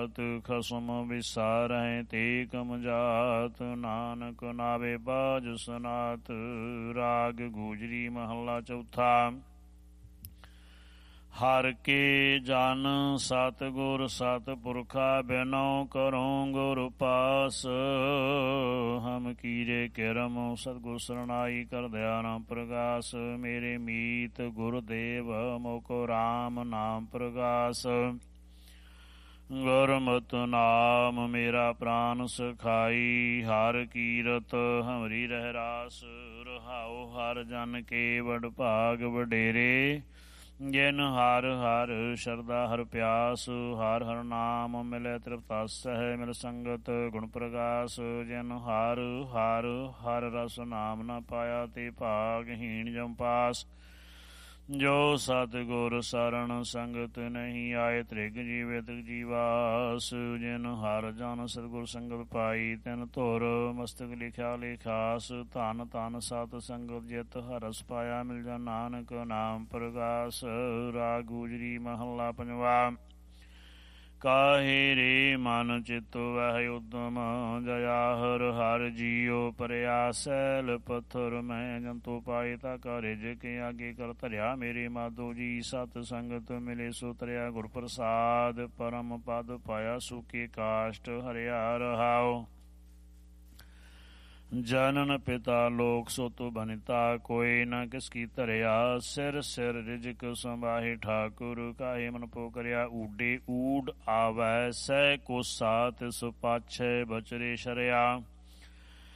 ਜਾਤ ਖਸਮ ਵਿਸਾਰੈ ਤੇ ਕਮ ਜਾਤ ਨਾਨਕ ਨਾਵੇ ਬਾਜ ਸਨਾਤ। ਰਾਗ ਗੂਜਰੀ ਮਹੱਲਾ ਚੌਥਾ। ਹਰ ਕੇ ਜਨ ਸਤਿਗੁਰ ਸਤਿਪੁਰਖਾ ਬਿਨਉ ਕਰਉ ਗੁਰ ਪਾਸ। ਹਮ ਕੀਰੇ ਕਿਰਮ ਸਤਿਗੁਰ ਸਰਨਾਈ ਕਰ ਦਇਆ ਨਾਮ ਪ੍ਰਗਾਸ। ਮੇਰੇ ਮੀਤ ਗੁਰਦੇਵ ਮੁਕੁ ਰਾਮ ਨਾਮ ਪ੍ਰਗਾਸ। ਗੁਰਮਤਿ ਨਾਮ ਮੇਰਾ ਪ੍ਰਾਨ ਸਖਾਈ। ਹਰ ਕੀਰਤ ਹਮਰੀ ਰਹਿ ਰਾਸ। ਰਹਾਉ ਹਰ ਜਨ ਕੇ ਵਡ ਭਾਗ ਵਡੇਰੇ। ਜਿਨ ਹਰ ਹਰ ਸ਼ਰਧਾ ਹਰ ਪਿਆਸ। ਹਰ ਹਰ ਨਾਮ ਮਿਲੈ ਤ੍ਰਿਪਤਾਸਹਿ। ਮਿਲ ਸੰਗਤ ਗੁਣ ਪ੍ਰਗਾਸ। ਜਿਨ ਹਰ ਹਰ ਹਰ ਰਸ ਨਾਮ ਨ ਪਾਇਆ ਤੇ ਭਾਗਹੀਣ ਜਮ ਪਾਸ। ਜੋ ਸਤਿਗੁਰ ਸਰਣ ਸੰਗਤ ਨਹੀਂ ਆਏ ਤ੍ਰਿਗ ਜੀਵੇ ਤ੍ਰਿਗ ਜੀਵਾਸ। ਜਿਨ ਹਰ ਜਨ ਸਤਿਗੁਰ ਸੰਗਤ ਪਾਈ ਤਿਨ ਧੁਰ ਮਸਤਕ ਲਿਖਿਆ ਲੇਖਾਸ। ਧਨ ਧਨ ਸਤ ਸੰਗਤ ਜਿਤ ਹਰਸ ਪਾਇਆ ਮਿਲ ਜਾ ਨਾਨਕ ਨਾਮ ਪ੍ਰਗਾਸ। ਰਾਗ ਗੂਜਰੀ ਮਹੱਲਾ ਪੰਜਵਾ। ਕਾਹੇ ਰੇ ਮਨ ਚਿਤ ਵਹਿ ਉਦਮ ਜਇਆ ਹਰ ਹਰ ਜੀਉ ਪਰਿਆ। ਸੈਲ ਪੱਥਰ ਮੈਂ ਜੰਤੂ ਪਾਏ ਤਾ ਕਾ ਰਿਜ ਕੇ ਆਗੇ ਕਰ ਧਰਿਆ। ਮੇਰੇ ਮਾਧੋ ਜੀ ਸਤ ਸੰਗਤ ਮਿਲੇ ਸੋ ਤਰਿਆ। ਗੁਰ ਪ੍ਰਸਾਦ ਪਰਮ ਪਦ ਪਾਇਆ ਸੁਖੀ ਕਾਸ਼ਟ ਹਰਿਆ ਰਹਾਉ। ਜਨਨ ਪਿਤਾ ਲੋਕ ਸੋਤੁ ਬਨਿਤਾ ਕੋਈ ਨ ਕਿਸ ਕੀ ਧਰਿਆ। ਸਿਰ ਸਿਰ ਰਿਜਕ ਸੰਬਾਹੇ ਠਾਕੁਰ ਕਾਹੇ ਮਨ ਪੋ ਕਰਿਆ। ਊਡੇ ਊਡ ਆਵੈ ਸਹਿ ਕੋਸਾ ਤਿਸ ਪਾਛੈ ਬਚਰੇ ਸ਼ਰਿਆ।